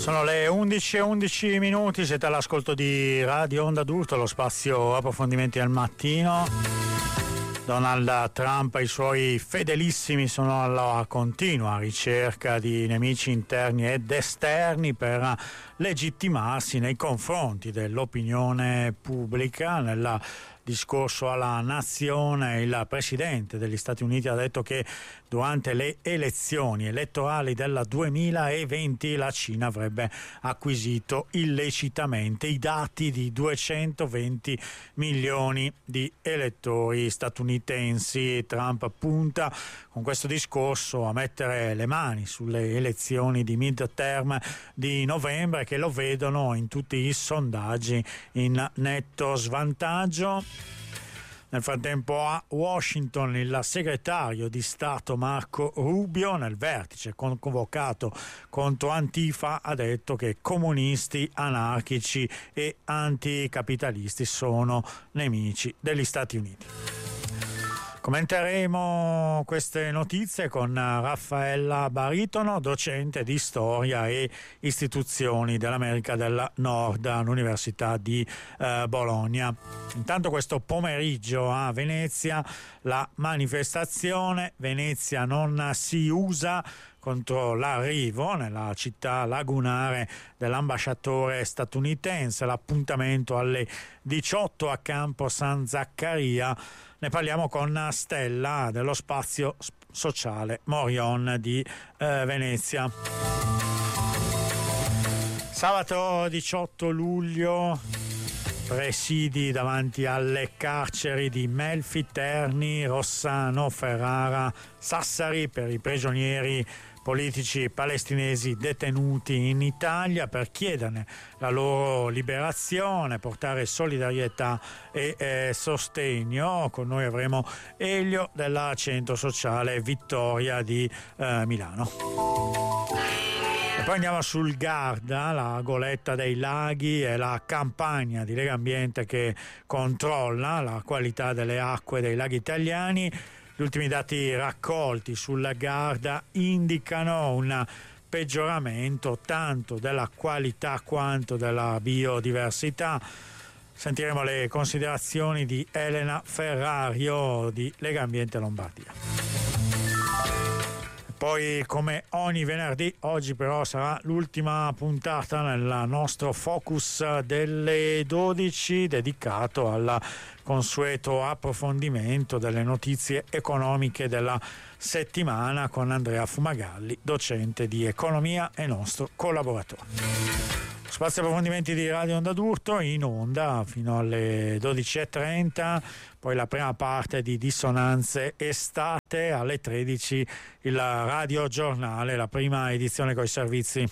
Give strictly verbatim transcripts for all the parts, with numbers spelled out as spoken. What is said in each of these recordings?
Sono le undici e undici minuti, siete all'ascolto di Radio Onda d'Urto, lo spazio approfondimenti al mattino. Donald Trump e i suoi fedelissimi sono alla continua ricerca di nemici interni ed esterni per legittimarsi nei confronti dell'opinione pubblica. Nel discorso alla nazione il presidente degli Stati Uniti ha detto che durante le elezioni elettorali del duemilaventi la Cina avrebbe acquisito illecitamente i dati di duecentoventi milioni di elettori statunitensi. Trump punta con questo discorso a mettere le mani sulle elezioni di midterm di novembre, che lo vedono in tutti i sondaggi in netto svantaggio. Nel frattempo a Washington il segretario di Stato Marco Rubio, nel vertice convocato contro Antifa, ha detto che comunisti, anarchici e anticapitalisti sono nemici degli Stati Uniti. Commenteremo queste notizie con Raffaella Baritono, docente di storia e istituzioni dell'America del Nord all'Università di eh, Bologna. Intanto questo pomeriggio a Venezia la manifestazione Venezia non si usa contro l'arrivo nella città lagunare dell'ambasciatore statunitense. L'appuntamento alle diciotto a Campo San Zaccaria. Ne parliamo con Stella dello spazio sociale Morion di eh, Venezia. Sabato diciotto luglio, presidi davanti alle carceri di Melfi, Terni, Rossano, Ferrara, Sassari per i prigionieri politici palestinesi detenuti in Italia, per chiederne la loro liberazione, portare solidarietà e eh, sostegno. Con noi avremo Elio della Centro Sociale Vittoria di eh, Milano. E poi andiamo sul Garda, la goletta dei laghi e la campagna di Legambiente che controlla la qualità delle acque dei laghi italiani. Gli ultimi dati raccolti sul Garda indicano un peggioramento tanto della qualità quanto della biodiversità. Sentiremo le considerazioni di Elena Ferrario di Legambiente Lombardia. Poi, come ogni venerdì, oggi però sarà l'ultima puntata nel nostro focus delle dodici, dedicato al consueto approfondimento delle notizie economiche della settimana con Andrea Fumagalli, docente di economia e nostro collaboratore. Spazio approfondimenti di Radio Onda d'Urto in onda fino alle dodici e trenta, poi la prima parte di Dissonanze Estate, alle tredici il Radio Giornale, la prima edizione con i servizi.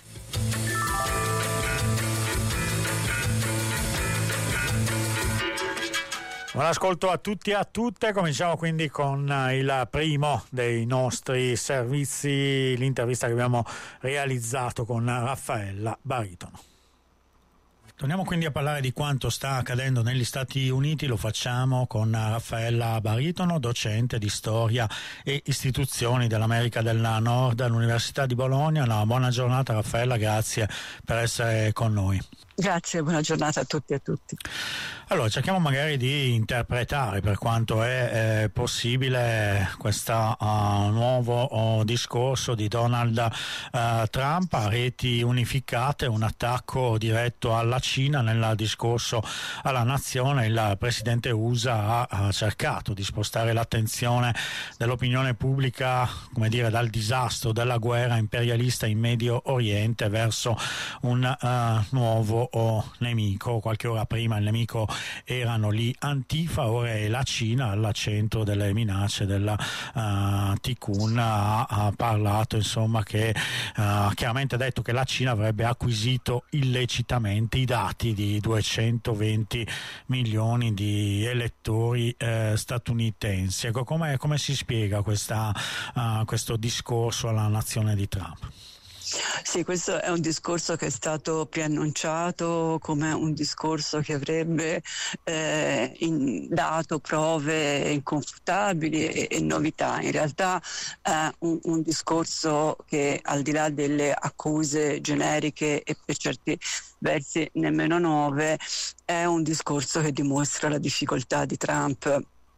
Buon ascolto a tutti e a tutte. Cominciamo quindi con il primo dei nostri servizi, l'intervista che abbiamo realizzato con Raffaella Baritono. Torniamo quindi a parlare di quanto sta accadendo negli Stati Uniti. Lo facciamo con Raffaella Baritono, docente di storia e istituzioni dell'America del Nord all'Università di Bologna. Una buona giornata Raffaella, grazie per essere con noi. Grazie, buona giornata a tutti e a tutti. Allora, cerchiamo magari di interpretare per quanto è eh, possibile questo uh, nuovo uh, discorso di Donald uh, Trump a reti unificate, un attacco diretto alla Cina. Nel discorso alla nazione il presidente U S A ha, ha cercato di spostare l'attenzione dell'opinione pubblica, come dire, dal disastro della guerra imperialista in Medio Oriente verso un uh, nuovo o nemico. Qualche ora prima il nemico erano lì Antifa, ora è la Cina al centro delle minacce della uh, Tikkun. Ha, ha parlato insomma che uh, chiaramente ha detto che la Cina avrebbe acquisito illecitamente i dati di duecentoventi milioni di elettori eh, statunitensi. Ecco, come, come si spiega questa, uh, questo discorso alla nazione di Trump? Sì, questo è un discorso che è stato preannunciato come un discorso che avrebbe eh, in, dato prove inconfutabili e, e novità. In realtà è un, un discorso che, al di là delle accuse generiche e per certi versi nemmeno nuove, è un discorso che dimostra la difficoltà di Trump,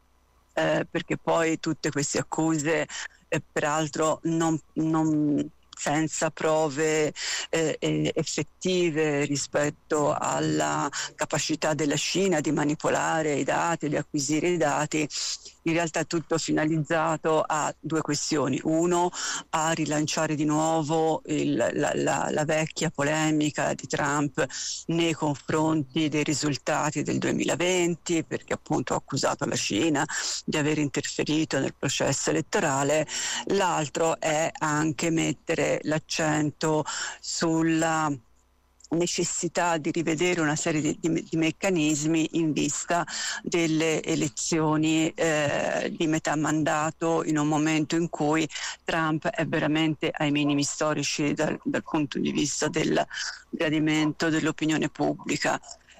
eh, perché poi tutte queste accuse, eh, peraltro non, non senza prove eh, effettive rispetto alla capacità della Cina di manipolare i dati, di acquisire i dati, in realtà è tutto finalizzato a due questioni. Uno, a rilanciare di nuovo il, la, la, la vecchia polemica di Trump nei confronti dei risultati del duemilaventi, perché appunto ha accusato la Cina di aver interferito nel processo elettorale. L'altro è anche mettere l'accento sulla necessità di rivedere una serie di, di, di meccanismi in vista delle elezioni eh, di metà mandato, in un momento in cui Trump è veramente ai minimi storici dal, dal punto di vista del gradimento dell'opinione pubblica.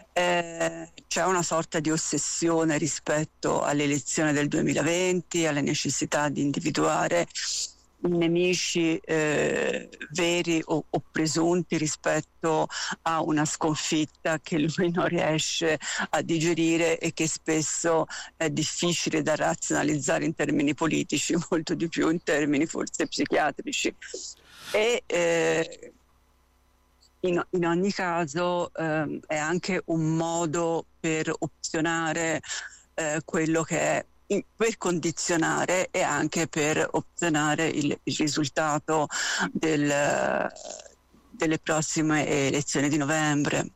Eh, c'è una sorta di ossessione rispetto all'elezione del duemilaventi, alla necessità di individuare nemici eh, veri o, o presunti rispetto a una sconfitta che lui non riesce a digerire e che spesso è difficile da razionalizzare in termini politici, molto di più in termini forse psichiatrici. E eh, in, in ogni caso eh, è anche un modo per opzionare eh, quello che è, per condizionare e anche per opzionare il, il risultato del, delle prossime elezioni di novembre.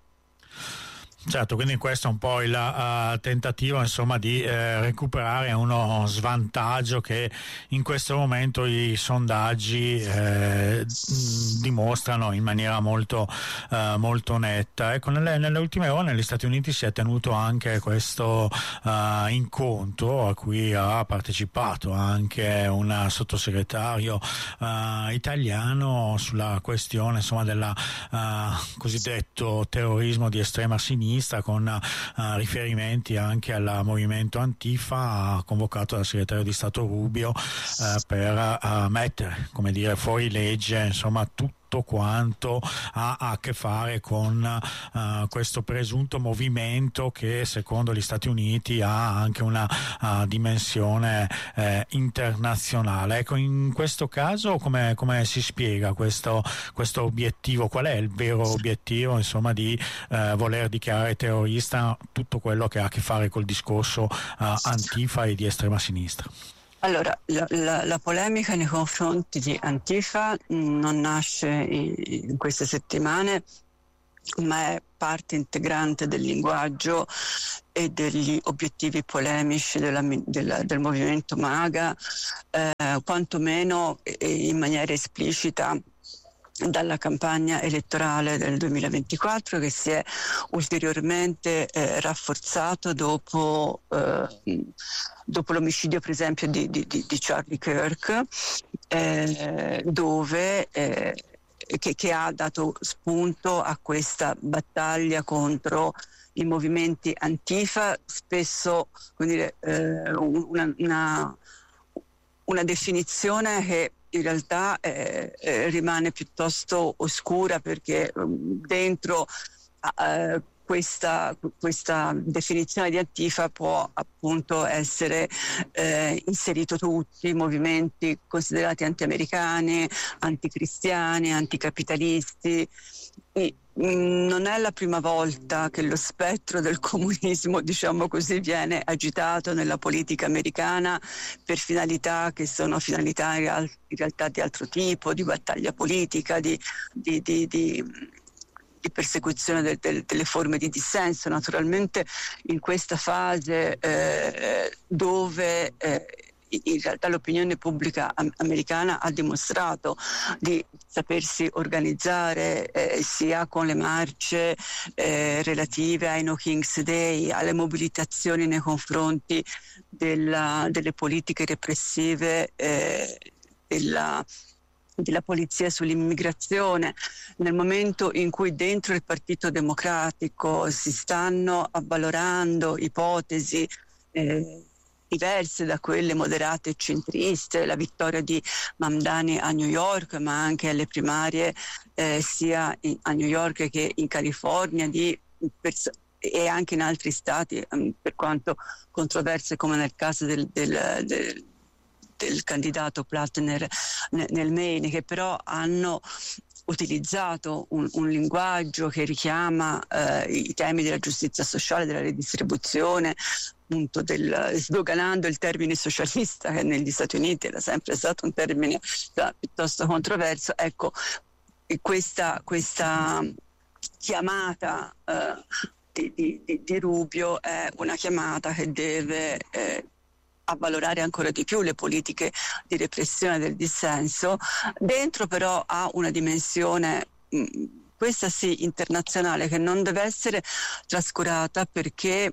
Certo, quindi questo è un po' il uh, tentativo, insomma, di eh, recuperare uno svantaggio che in questo momento i sondaggi eh, dimostrano in maniera molto, uh, molto netta. Ecco, nelle, nelle ultime ore negli Stati Uniti si è tenuto anche questo uh, incontro a cui ha partecipato anche un sottosegretario uh, italiano sulla questione, insomma, del uh, cosiddetto terrorismo di estrema sinistra, con uh, riferimenti anche al movimento Antifa, convocato dal segretario di Stato Rubio uh, per uh, mettere, come dire, fuori legge, insomma, tutto quanto ha a che fare con uh, questo presunto movimento che secondo gli Stati Uniti ha anche una uh, dimensione eh, internazionale. Ecco, in questo caso come, come si spiega questo, questo obiettivo? Qual è il vero obiettivo, insomma, di uh, voler dichiarare terrorista tutto quello che ha a che fare col discorso uh, Antifa e di estrema sinistra? Allora, la, la, la polemica nei confronti di Antifa non nasce in, in queste settimane, ma è parte integrante del linguaggio e degli obiettivi polemici della, della, del movimento MAGA, eh, quantomeno in maniera esplicita dalla campagna elettorale del duemilaventiquattro, che si è ulteriormente eh, rafforzato dopo, eh, dopo l'omicidio, per esempio, di, di, di Charlie Kirk, eh, dove eh, che, che ha dato spunto a questa battaglia contro i movimenti Antifa, spesso, come dire, eh, una, una, una definizione che in realtà eh, eh, rimane piuttosto oscura, perché um, dentro eh, questa, questa definizione di Antifa può appunto essere eh, inserito tutti i movimenti considerati anti-americani, anticristiani, anticapitalisti. E, non è la prima volta che lo spettro del comunismo, diciamo così, viene agitato nella politica americana per finalità che sono finalità in, real- in realtà di altro tipo, di battaglia politica, di, di, di, di, di persecuzione del, del, delle forme di dissenso. Naturalmente in questa fase eh, dove eh, in realtà l'opinione pubblica americana ha dimostrato di sapersi organizzare eh, sia con le marce eh, relative ai No King's Day, alle mobilitazioni nei confronti della, delle politiche repressive eh, della della polizia sull'immigrazione, nel momento in cui dentro il Partito Democratico si stanno avvalorando ipotesi eh, diverse da quelle moderate e centriste, la vittoria di Mamdani a New York, ma anche alle primarie eh, sia in, a New York che in California di pers- e anche in altri stati, um, per quanto controverse come nel caso del, del, del, del candidato Plattner nel, nel Maine, che però hanno utilizzato un, un linguaggio che richiama eh, i temi della giustizia sociale, della redistribuzione, appunto del, sdoganando il termine socialista, che negli Stati Uniti era sempre stato un termine da, piuttosto controverso. Ecco, questa, questa chiamata eh, di, di, di Rubio è una chiamata che deve eh, avvalorare ancora di più le politiche di repressione del dissenso. Dentro però ha una dimensione mh, questa sì internazionale, che non deve essere trascurata, perché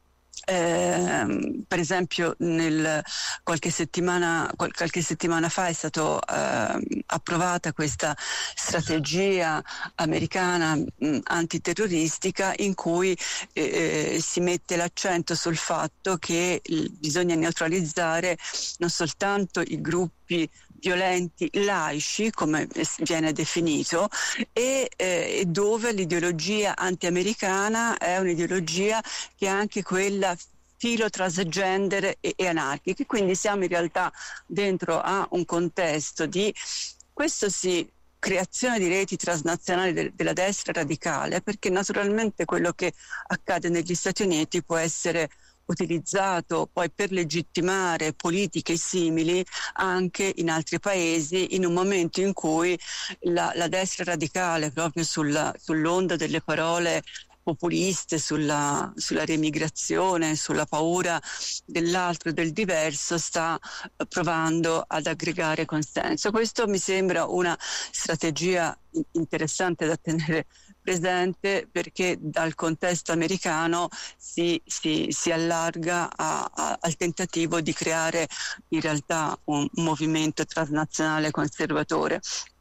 Eh, per esempio nel, qualche settimana qualche settimana fa è stata eh, approvata questa strategia americana mh, antiterroristica, in cui eh, si mette l'accento sul fatto che l- bisogna neutralizzare non soltanto i gruppi violenti laici, come viene definito, e eh, dove l'ideologia anti-americana è un'ideologia che è anche quella filo transgender e, e anarchica. Quindi siamo in realtà dentro a un contesto di, questo sì, creazione di reti transnazionali de- della destra radicale, perché naturalmente quello che accade negli Stati Uniti può essere utilizzato poi per legittimare politiche simili anche in altri paesi, in un momento in cui la, la destra radicale, proprio sulla, sull'onda delle parole populiste sulla, sulla remigrazione, sulla paura dell'altro e del diverso, sta provando ad aggregare consenso. Questo mi sembra una strategia interessante da tenere presente, perché dal contesto americano si, si, si allarga a, a, al tentativo di creare in realtà un, un movimento transnazionale conservatore.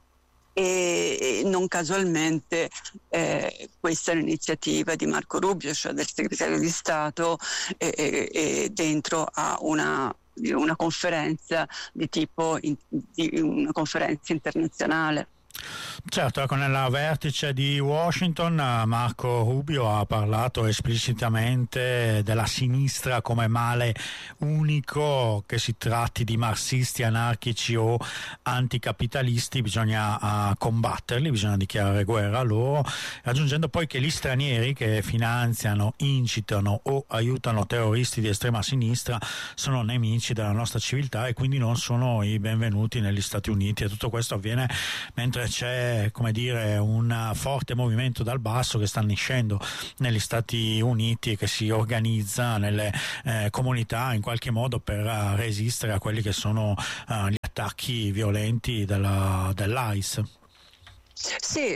E non casualmente eh, questa è un'iniziativa di Marco Rubio, cioè del segretario di Stato, e, e, e dentro a una, una conferenza di tipo in, di una conferenza internazionale. Certo, ecco, nella vertice di Washington Marco Rubio ha parlato esplicitamente della sinistra come male unico, che si tratti di marxisti, anarchici o anticapitalisti, bisogna uh, combatterli, bisogna dichiarare guerra a loro, aggiungendo poi che gli stranieri che finanziano, incitano o aiutano terroristi di estrema sinistra sono nemici della nostra civiltà e quindi non sono i benvenuti negli Stati Uniti. E tutto questo avviene mentre c'è, come dire, un forte movimento dal basso che sta nascendo negli Stati Uniti e che si organizza nelle eh, comunità in qualche modo per uh, resistere a quelli che sono uh, gli attacchi violenti della, dell'ICE. Sì,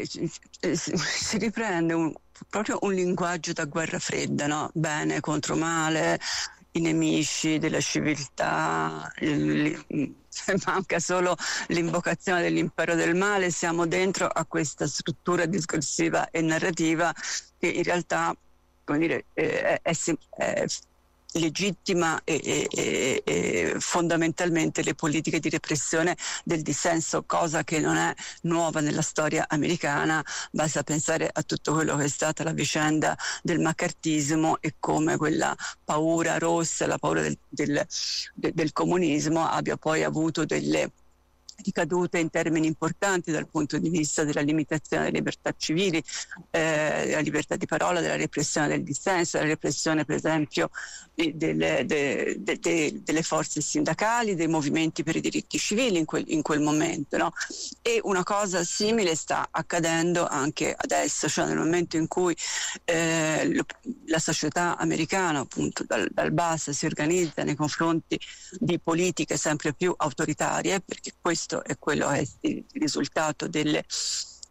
si riprende un, proprio un linguaggio da guerra fredda, no? Bene contro male, i nemici della civiltà, il, manca solo l'invocazione dell'impero del male. Siamo dentro a questa struttura discorsiva e narrativa che in realtà, come dire, è, è, è legittima e, e, e fondamentalmente le politiche di repressione del dissenso, cosa che non è nuova nella storia americana. Basta pensare a tutto quello che è stata la vicenda del maccartismo e come quella paura rossa, la paura del, del, del, del comunismo abbia poi avuto delle ricadute in termini importanti dal punto di vista della limitazione delle libertà civili, eh, della libertà di parola, della repressione del dissenso, della repressione per esempio delle, de, de, de, delle forze sindacali, dei movimenti per i diritti civili in quel, in quel momento, no? E una cosa simile sta accadendo anche adesso, cioè nel momento in cui eh, lo, la società americana appunto dal, dal basso si organizza nei confronti di politiche sempre più autoritarie, perché questo è quello che è il risultato delle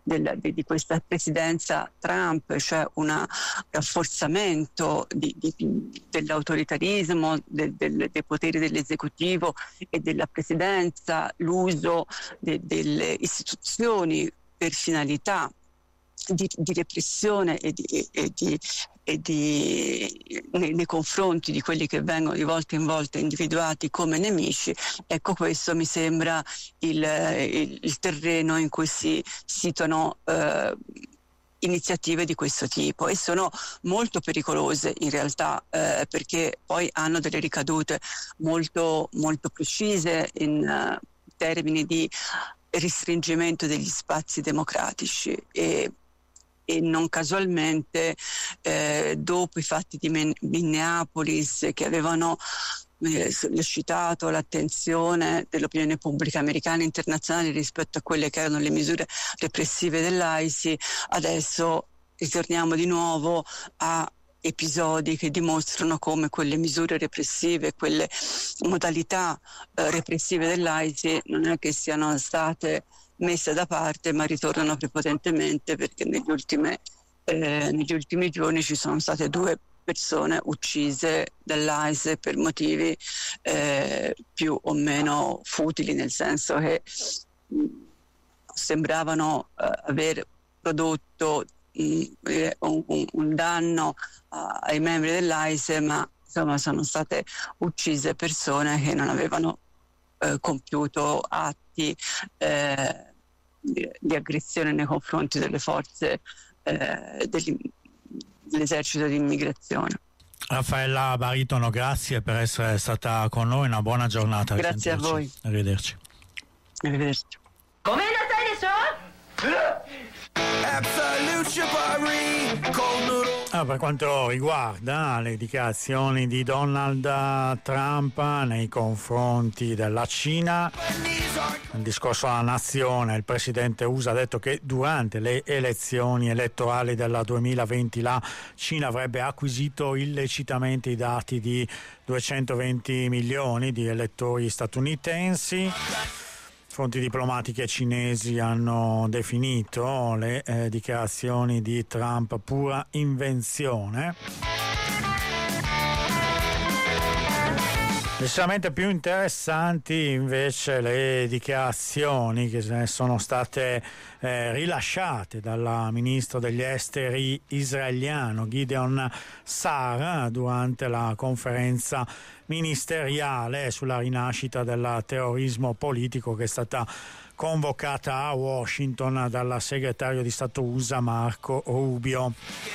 del, di, di questa presidenza Trump, cioè un rafforzamento di, di, dell'autoritarismo, del, del, dei poteri dell'esecutivo e della presidenza, l'uso de, delle istituzioni per finalità Di, di repressione e, di, e, di, e di, nei, nei confronti di quelli che vengono di volta in volta individuati come nemici. Ecco, questo mi sembra il, il, il terreno in cui si situano eh, iniziative di questo tipo, e sono molto pericolose in realtà, eh, perché poi hanno delle ricadute molto, molto precise in uh, termini di restringimento degli spazi democratici, e e non casualmente eh, dopo i fatti di Minneapolis, che avevano eh, sollecitato l'attenzione dell'opinione pubblica americana e internazionale rispetto a quelle che erano le misure repressive dell'I C I, adesso ritorniamo di nuovo a episodi che dimostrano come quelle misure repressive, quelle modalità eh, repressive dell'I C I non è che siano state messe da parte, ma ritornano prepotentemente, perché negli ultimi, eh, negli ultimi giorni ci sono state due persone uccise dall'I S I per motivi eh, più o meno futili, nel senso che mh, sembravano eh, aver prodotto mh, un, un, un danno uh, ai membri dell'I S I, ma insomma sono state uccise persone che non avevano eh, compiuto atti eh, di, di aggressione nei confronti delle forze eh, degli, dell'esercito di immigrazione. Raffaella Baritono, grazie per essere stata con noi, una buona giornata. Grazie a voi. Arrivederci. Arrivederci. Come la Ah, per quanto riguarda le dichiarazioni di Donald Trump nei confronti della Cina, nel discorso alla nazione il presidente U S A ha detto che durante le elezioni elettorali del duemilaventi la Cina avrebbe acquisito illecitamente i dati di duecentoventi milioni di elettori statunitensi. Fonti diplomatiche cinesi hanno definito le eh, dichiarazioni di Trump pura invenzione. Decisamente più interessanti invece le dichiarazioni che sono state eh, rilasciate dal ministro degli esteri israeliano Gideon Sa'ar durante la conferenza ministeriale sulla rinascita del terrorismo politico che è stata convocata a Washington dal segretario di Stato U S A Marco Rubio.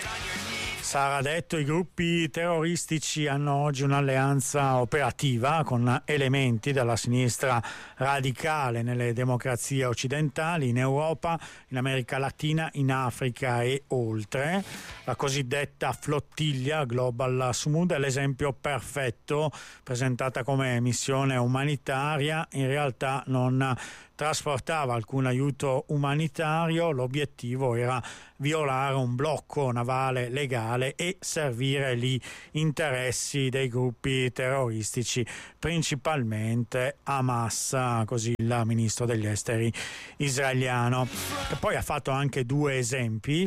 Sa'ar ha detto i gruppi terroristici hanno oggi un'alleanza operativa con elementi della sinistra radicale nelle democrazie occidentali, in Europa, in America Latina, in Africa e oltre. La cosiddetta flottiglia Global Smooth è l'esempio perfetto, presentata come missione umanitaria, in realtà non trasportava alcun aiuto umanitario, l'obiettivo era violare un blocco navale legale e servire gli interessi dei gruppi terroristici, principalmente Hamas, così il ministro degli esteri israeliano. E poi ha fatto anche due esempi,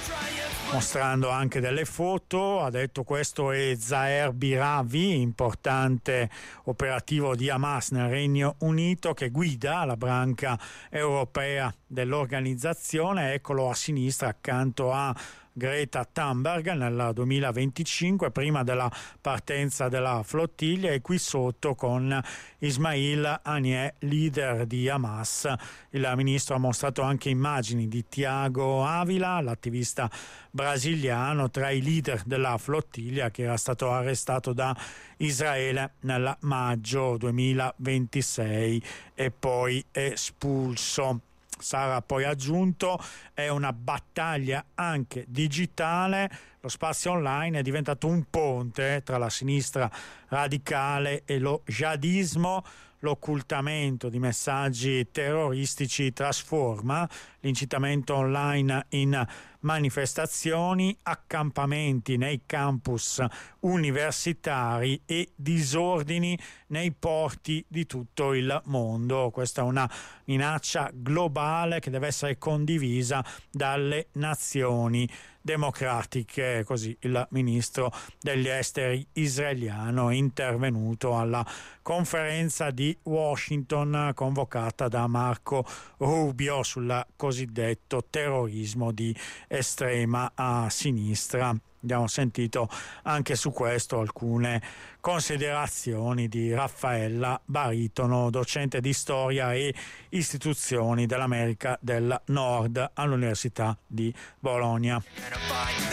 mostrando anche delle foto. Ha detto questo è Zaher Biravi, importante operativo di Hamas nel Regno Unito che guida la branca europea dell'organizzazione. Eccolo a sinistra accanto a Greta Thunberg nel duemilaventicinque, prima della partenza della flottiglia, e qui sotto con Ismail Haniyeh, leader di Hamas. Il ministro ha mostrato anche immagini di Thiago Avila, l'attivista brasiliano, tra i leader della flottiglia che era stato arrestato da Israele nel maggio duemilaventisei e poi espulso. Sa'ar ha poi aggiunto: è una battaglia anche digitale, lo spazio online è diventato un ponte tra la sinistra radicale e lo jihadismo, l'occultamento di messaggi terroristici trasforma l'incitamento online in manifestazioni, accampamenti nei campus universitari e disordini nei porti di tutto il mondo. Questa è una minaccia globale che deve essere condivisa dalle nazioni democratiche. Così il ministro degli esteri israeliano è intervenuto alla conferenza di Washington convocata da Marco Rubio sul cosiddetto terrorismo di estrema a sinistra. Abbiamo sentito anche su questo alcune considerazioni di Raffaella Baritono, docente di storia e istituzioni dell'America del Nord all'Università di Bologna.